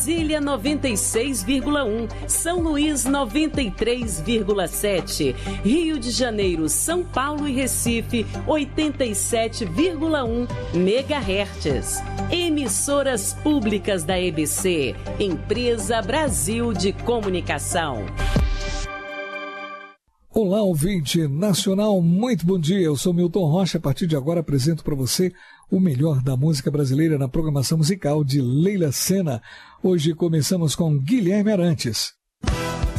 Brasília 96,1, São Luís 93,7, Rio de Janeiro, São Paulo e Recife 87,1 MHz. Emissoras públicas da EBC, Empresa Brasil de Comunicação. Olá, ouvinte nacional, muito bom dia. Eu sou Milton Rocha. A partir de agora apresento para você o melhor da música brasileira na programação musical de Leila Sena. Hoje começamos com Guilherme Arantes.